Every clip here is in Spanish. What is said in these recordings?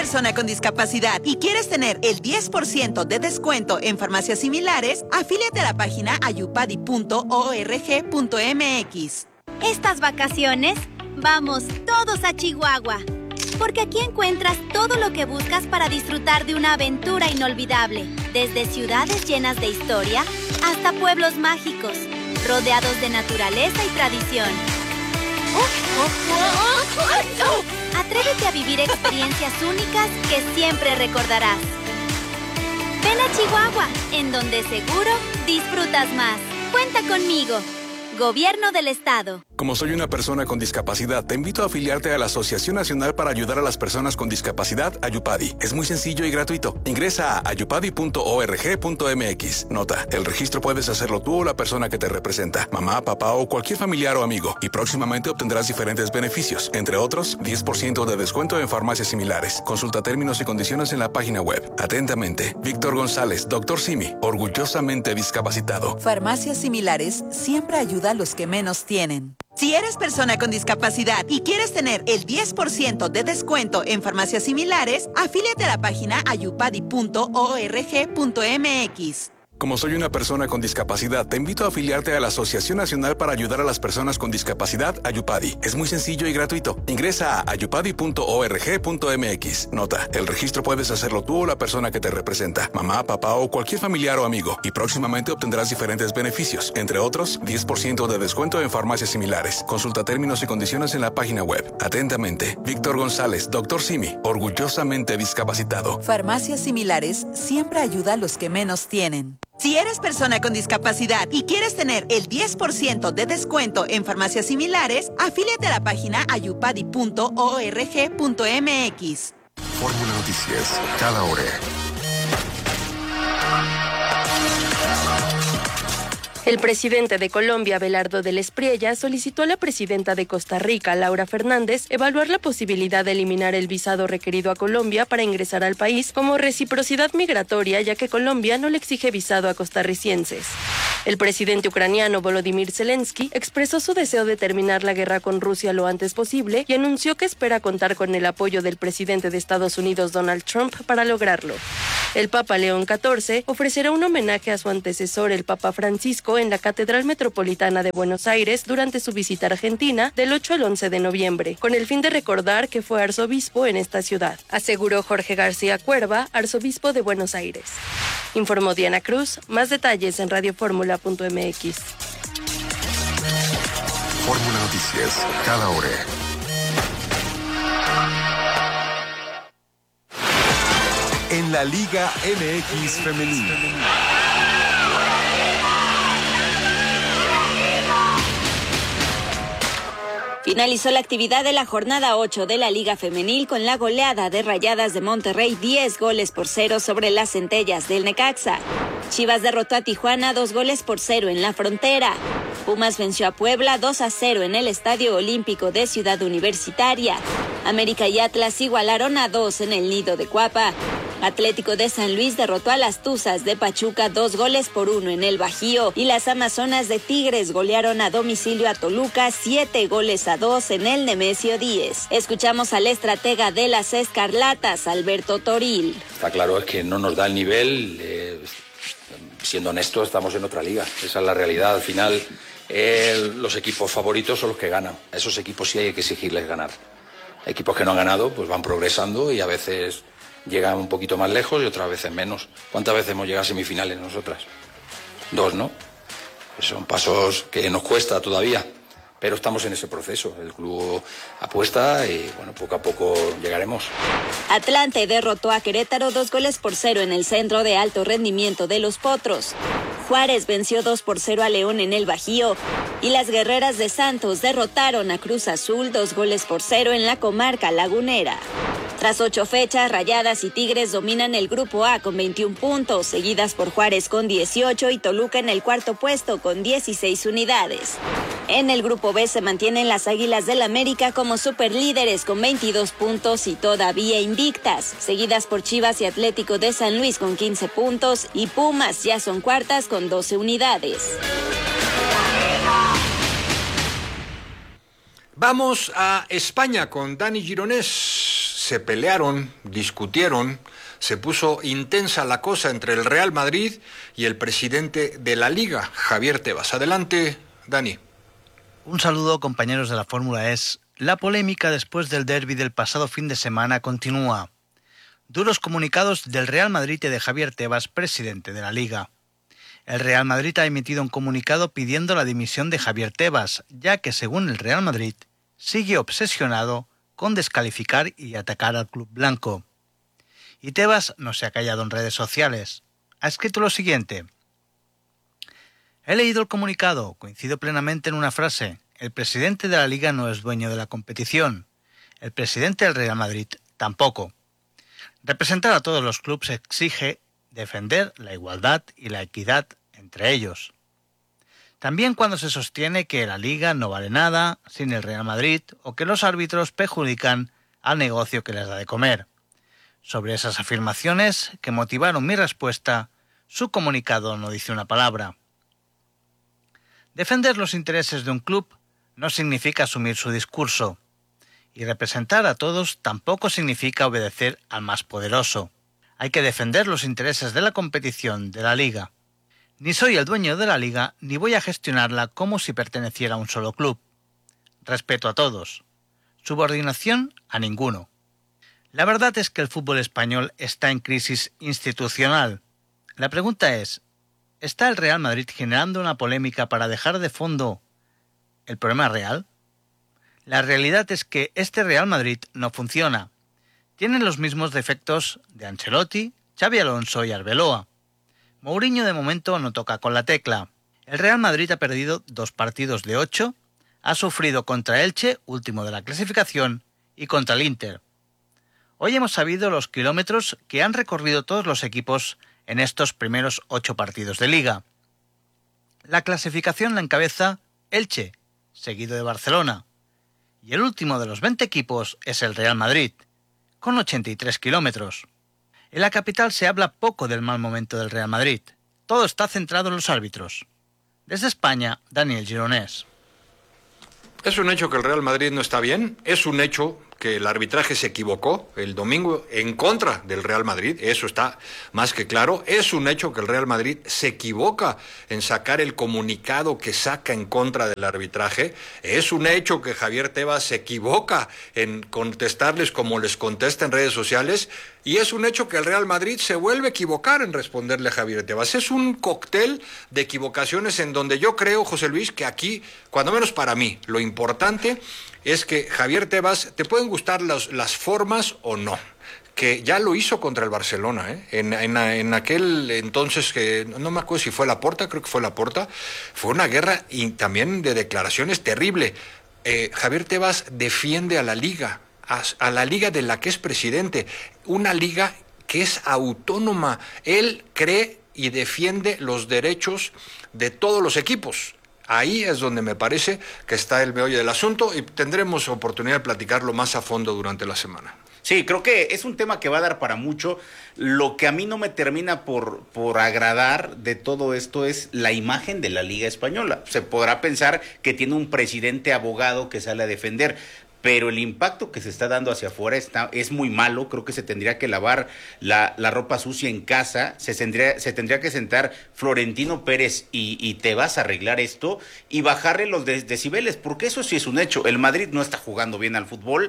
persona con discapacidad y quieres tener el 10% de descuento en farmacias similares, afíliate a la página ayupadi.org.mx. Estas vacaciones, vamos todos a Chihuahua, porque aquí encuentras todo lo que buscas para disfrutar de una aventura inolvidable, desde ciudades llenas de historia hasta pueblos mágicos, rodeados de naturaleza y tradición. Atrévete a vivir experiencias únicas que siempre recordarás. Ven a Chihuahua, en donde seguro disfrutas más. Cuenta conmigo. Gobierno del Estado. Como soy una persona con discapacidad, te invito a afiliarte a la Asociación Nacional para Ayudar a las Personas con Discapacidad, Ayupadi. Es muy sencillo y gratuito. Ingresa a ayupadi.org.mx. Nota, el registro puedes hacerlo tú o la persona que te representa, mamá, papá o cualquier familiar o amigo. Y próximamente obtendrás diferentes beneficios, entre otros, 10% de descuento en farmacias similares. Consulta términos y condiciones en la página web. Atentamente, Víctor González, Dr. Simi, orgullosamente discapacitado. Farmacias similares siempre ayuda a los que menos tienen. Si eres persona con discapacidad y quieres tener el 10% de descuento en farmacias similares, afíliate a la página ayupadi.org.mx. Como soy una persona con discapacidad, te invito a afiliarte a la Asociación Nacional para Ayudar a las Personas con Discapacidad, Ayupadi. Es muy sencillo y gratuito. Ingresa a ayupadi.org.mx. Nota, el registro puedes hacerlo tú o la persona que te representa, mamá, papá o cualquier familiar o amigo. Y próximamente obtendrás diferentes beneficios, entre otros, 10% de descuento en farmacias similares. Consulta términos y condiciones en la página web. Atentamente, Víctor González, Dr. Simi, orgullosamente discapacitado. Farmacias similares siempre ayuda a los que menos tienen. Si eres persona con discapacidad y quieres tener el 10% de descuento en farmacias similares, afíliate a la página ayupadi.org.mx. Fórmula Noticias, cada hora. El presidente de Colombia, Abelardo del Espriella, solicitó a la presidenta de Costa Rica, Laura Fernández, evaluar la posibilidad de eliminar el visado requerido a Colombia para ingresar al país como reciprocidad migratoria, ya que Colombia no le exige visado a costarricenses. El presidente ucraniano Volodymyr Zelensky expresó su deseo de terminar la guerra con Rusia lo antes posible y anunció que espera contar con el apoyo del presidente de Estados Unidos, Donald Trump, para lograrlo. El Papa León XIV ofrecerá un homenaje a su antecesor, el Papa Francisco, en la Catedral Metropolitana de Buenos Aires durante su visita a Argentina del 8 al 11 de noviembre, con el fin de recordar que fue arzobispo en esta ciudad, aseguró Jorge García Cuerva, arzobispo de Buenos Aires. Informó Diana Cruz, más detalles en radioformula.mx. Fórmula Noticias, cada hora. En la Liga MX Femenil. Finalizó la actividad de la jornada 8 de la Liga Femenil con la goleada de Rayadas de Monterrey 10-0 sobre las Centellas del Necaxa. Chivas derrotó a Tijuana 2-0 en la Frontera. Pumas venció a Puebla 2-0 en el Estadio Olímpico de Ciudad Universitaria. América y Atlas igualaron a 2 en el Nido de Cuapa. Atlético de San Luis derrotó a las Tuzas de Pachuca 2-1 en el Bajío y las Amazonas de Tigres golearon a domicilio a Toluca 7-2 en el Nemesio 10. Escuchamos al estratega de las Escarlatas, Alberto Toril. Está claro es que no nos da el nivel, siendo honestos estamos en otra liga, esa es la realidad. Al final los equipos favoritos son los que ganan, a esos equipos sí hay que exigirles ganar. Equipos que no han ganado pues van progresando y a veces llegan un poquito más lejos y otras veces menos. ¿Cuántas veces hemos llegado a semifinales nosotras? 2, ¿no? Pues son pasos que nos cuesta todavía, pero estamos en ese proceso. El club apuesta y bueno, poco a poco llegaremos. Atlante derrotó a Querétaro 2-0 en el Centro de Alto Rendimiento de Los Potros. Juárez venció 2-0 a León en el Bajío y las Guerreras de Santos derrotaron a Cruz Azul 2-0 en la comarca lagunera. Tras 8 fechas, Rayadas y Tigres dominan el Grupo A con 21 puntos, seguidas por Juárez con 18 y Toluca en el cuarto puesto con 16 unidades. En el Grupo B se mantienen las Águilas del América como superlíderes con 22 puntos y todavía invictas, seguidas por Chivas y Atlético de San Luis con 15 puntos y Pumas ya son cuartas con 12 unidades. Vamos a España con Dani Gironés. se pelearon, discutieron, se puso intensa la cosa entre el Real Madrid y el presidente de la Liga, Javier Tebas. Adelante, Dani. Un saludo, compañeros de la Fórmula E. La polémica después del derbi del pasado fin de semana continúa. Duros comunicados del Real Madrid y de Javier Tebas, presidente de la Liga. El Real Madrid ha emitido un comunicado pidiendo la dimisión de Javier Tebas, ya que, según el Real Madrid, sigue obsesionado con descalificar y atacar al club blanco. Y Tebas no se ha callado en redes sociales. Ha escrito lo siguiente: he leído el comunicado, coincido plenamente en una frase. El presidente de la Liga no es dueño de la competición. El presidente del Real Madrid tampoco. Representar a todos los clubes exige defender la igualdad y la equidad entre ellos. También cuando se sostiene que la Liga no vale nada sin el Real Madrid o que los árbitros perjudican al negocio que les da de comer. Sobre esas afirmaciones que motivaron mi respuesta, su comunicado no dice una palabra. Defender los intereses de un club no significa asumir su discurso, y representar a todos tampoco significa obedecer al más poderoso. Hay que defender los intereses de la competición, de la Liga. Ni soy el dueño de la Liga, ni voy a gestionarla como si perteneciera a un solo club. Respeto a todos. Subordinación a ninguno. La verdad es que el fútbol español está en crisis institucional. La pregunta es, ¿está el Real Madrid generando una polémica para dejar de fondo el problema real? La realidad es que este Real Madrid no funciona. Tienen los mismos defectos de Ancelotti, Xabi Alonso y Arbeloa. Mourinho de momento no toca con la tecla. El Real Madrid ha perdido 2 partidos de 8, ha sufrido contra Elche, último de la clasificación, y contra el Inter. Hoy hemos sabido los kilómetros que han recorrido todos los equipos en estos primeros 8 partidos de Liga. La clasificación la encabeza Elche, seguido de Barcelona, y el último de los 20 equipos es el Real Madrid, con 83 kilómetros. En la capital se habla poco del mal momento del Real Madrid. Todo está centrado en los árbitros. Desde España, Daniel Gironés. Es un hecho que el Real Madrid no está bien, es un hecho que el arbitraje se equivocó el domingo en contra del Real Madrid, eso está más que claro. Es un hecho que el Real Madrid se equivoca en sacar el comunicado que saca en contra del arbitraje. Es un hecho que Javier Tebas se equivoca en contestarles como les contesta en redes sociales. Y es un hecho que el Real Madrid se vuelve a equivocar en responderle a Javier Tebas. Es un cóctel de equivocaciones en donde yo creo, José Luis, que aquí, cuando menos para mí, lo importante es que Javier Tebas, te pueden gustar las formas o no, que ya lo hizo contra el Barcelona, en aquel entonces, que no me acuerdo si fue Laporta, creo que fue Laporta, fue una guerra y también de declaraciones terrible. Javier Tebas defiende a la Liga, a la Liga de la que es presidente, una liga que es autónoma. Él cree y defiende los derechos de todos los equipos. Ahí es donde me parece que está el meollo del asunto y tendremos oportunidad de platicarlo más a fondo durante la semana. Sí, creo que es un tema que va a dar para mucho. Lo que a mí no me termina por agradar de todo esto es la imagen de la Liga Española. Se podrá pensar que tiene un presidente abogado que sale a defender, pero el impacto que se está dando hacia afuera es muy malo. Creo que se tendría que lavar la ropa sucia en casa, se tendría que sentar Florentino Pérez y Tebas a arreglar esto y bajarle los decibeles, porque eso sí es un hecho. El Madrid no está jugando bien al fútbol.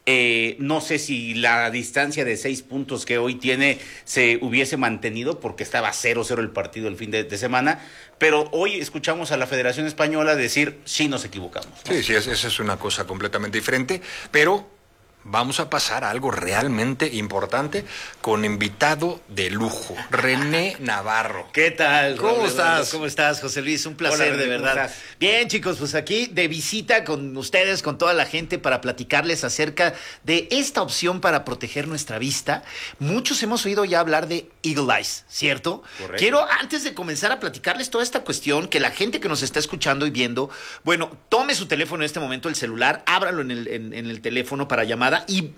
No sé si la distancia de 6 puntos que hoy tiene se hubiese mantenido, porque estaba 0-0 el partido el fin de semana, pero hoy escuchamos a la Federación Española decir, sí nos equivocamos, ¿no? Sí, esa es una cosa completamente diferente, pero vamos a pasar a algo realmente importante con invitado de lujo, René Navarro. ¿Qué tal? ¿Cómo estás? ¿Cómo estás, José Luis? Un placer. Hola, de verdad. Bien, chicos, pues aquí de visita con ustedes, con toda la gente, para platicarles acerca de esta opción para proteger nuestra vista. Muchos hemos oído ya hablar de Eagle Eyes, ¿cierto? Correcto. Quiero, antes de comenzar a platicarles toda esta cuestión, que la gente que nos está escuchando y viendo, bueno, tome su teléfono en este momento, el celular, ábralo en el teléfono para llamadas llamada y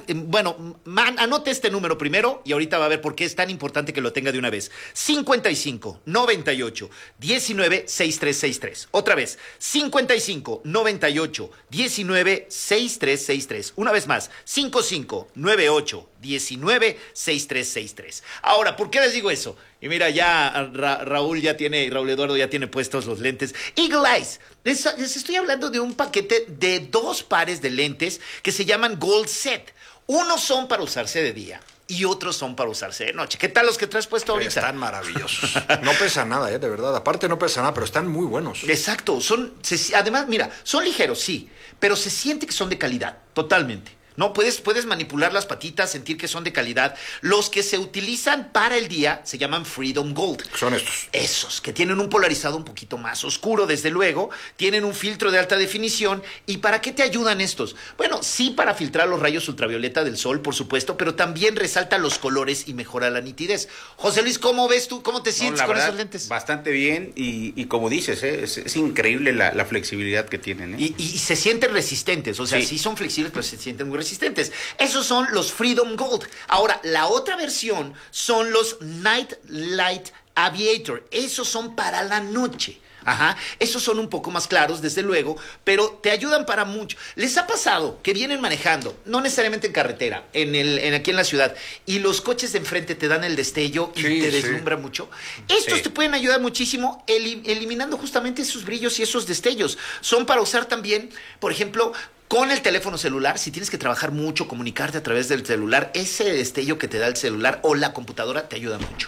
anote este número primero y ahorita va a ver por qué es tan importante que lo tenga de una vez. 55 98 19 6363. Otra vez, 55 98 19 6363. Una vez más, 55 98 19 6363. Ahora, ¿por qué les digo eso? Y mira, ya Raúl Eduardo ya tiene puestos los lentes Eagle Eyes. Les estoy hablando de un paquete de 2 pares de lentes que se llaman Gold Set. Unos son para usarse de día y otros son para usarse de noche. ¿Qué tal los que traes puesto ahorita? Están maravillosos. No pesa nada, de verdad. Aparte no pesa nada, pero están muy buenos. Exacto. Además, mira, son ligeros, sí, pero se siente que son de calidad, totalmente. No, puedes manipular las patitas, sentir que son de calidad. Los que se utilizan para el día se llaman Freedom Gold. Son estos. Esos, que tienen un polarizado un poquito más oscuro, desde luego. Tienen un filtro de alta definición. ¿Y para qué te ayudan estos? Bueno, sí para filtrar los rayos ultravioleta del sol, por supuesto, pero también resalta los colores y mejora la nitidez. José Luis, ¿cómo ves tú? ¿Cómo te sientes con esos lentes? Bastante bien y como dices, es increíble la flexibilidad que tienen. Y se sienten resistentes, o sea, sí son flexibles, pero se sienten muy resistentes. Esos son los Freedom Gold. Ahora, la otra versión son los Night Light Aviator. Esos son para la noche. Ajá, esos son un poco más claros, desde luego, pero te ayudan para mucho. ¿Les ha pasado que vienen manejando, no necesariamente en carretera, aquí en la ciudad, y los coches de enfrente te dan el destello y te deslumbra mucho? Estos te pueden ayudar muchísimo eliminando justamente esos brillos y esos destellos. Son para usar también, por ejemplo, con el teléfono celular. Si tienes que trabajar mucho, comunicarte a través del celular, ese destello que te da el celular o la computadora te ayuda mucho.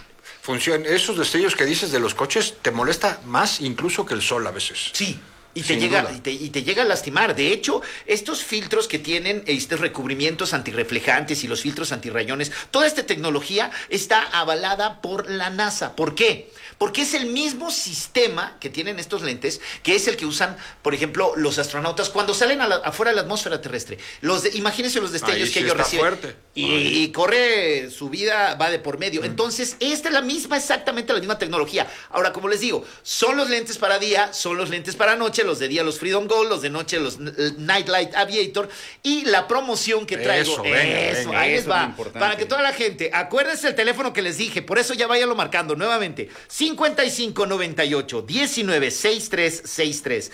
Esos destellos que dices de los coches te molesta más incluso que el sol a veces. Sí. Y te llega a lastimar. De hecho, estos filtros que tienen estos recubrimientos antirreflejantes y los filtros antirrayones, toda esta tecnología está avalada por la NASA. ¿Por qué? Porque es el mismo sistema que tienen estos lentes, que es el que usan, por ejemplo, los astronautas cuando salen afuera de la atmósfera terrestre. Imagínense los destellos que ellos reciben. Fuerte. Y corre, su vida va de por medio. Entonces, esta es exactamente la misma tecnología. Ahora, como les digo, son los lentes para día, son los lentes para noche, los de día los Freedom Gold, los de noche los Night Light Aviator, y la promoción que traigo. Ahí les va. Para que toda la gente, acuérdense el teléfono que les dije, por eso ya váyanlo marcando nuevamente. 55 98 19 63 63.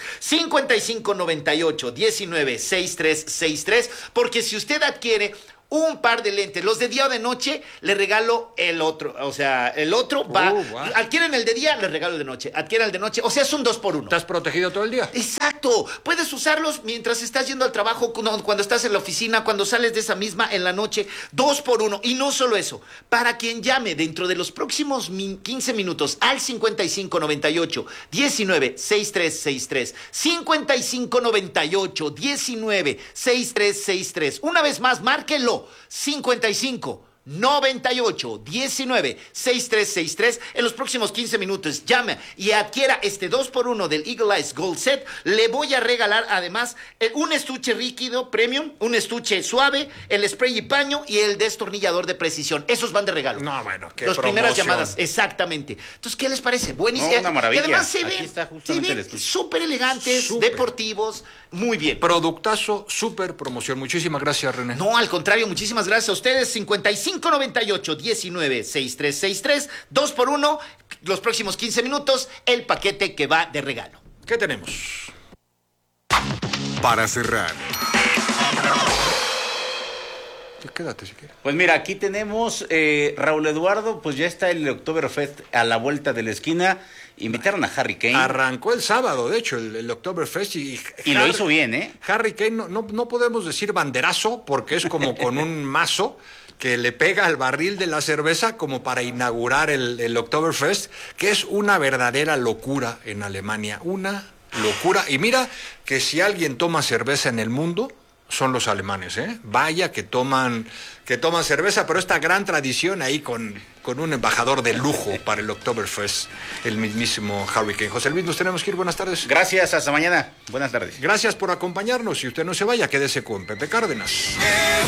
55 98 19 63 63. Porque si usted adquiere un par de lentes, los de día o de noche, le regalo el otro. O sea, el otro va. Adquieren el de día, le regalo el de noche. Adquieren el de noche. O sea, es un 2x1. ¿Estás protegido todo el día? Exacto. Puedes usarlos mientras estás yendo al trabajo, cuando estás en la oficina, cuando sales de esa misma en la noche. 2x1. Y no solo eso. Para quien llame dentro de los próximos 15 minutos al 55 98 19 63 63. 55 98 19 63 63. Una vez más, márquenlo. 55 98 19 6363. En los próximos 15 minutos llame y adquiera este 2x1 del Eagle Eyes Gold Set. Le voy a regalar además un estuche líquido premium, un estuche suave, el spray y paño y el destornillador de precisión. Esos van de regalo. No, bueno, qué Las promoción. primeras llamadas, exactamente. Entonces, ¿qué les parece? Buenísimo. Una maravilla. Y además se Aquí ven súper elegantes, deportivos, muy bien. Productazo, súper promoción. Muchísimas gracias, René. No, al contrario, muchísimas gracias a ustedes. 55 98 19 6363, 2x1, los próximos 15 minutos, el paquete que va de regalo. ¿Qué tenemos? Para cerrar. Quédate si quieres. Pues mira, aquí tenemos Raúl Eduardo, pues ya está el Oktoberfest a la vuelta de la esquina. Invitaron a Harry Kane. Arrancó el sábado, de hecho, el Oktoberfest y lo hizo bien, ¿eh? Harry Kane, no podemos decir banderazo, porque es como con un mazo que le pega al barril de la cerveza como para inaugurar el Oktoberfest, que es una verdadera locura en Alemania, una locura. Y mira que si alguien toma cerveza en el mundo, son los alemanes, ¿eh? Vaya que toman cerveza, pero esta gran tradición ahí con un embajador de lujo para el Oktoberfest, el mismísimo Harry Kane. José Luis, nos tenemos que ir. Buenas tardes. Gracias, hasta mañana. Buenas tardes. Gracias por acompañarnos. Y usted no se vaya, quédese con Pepe Cárdenas.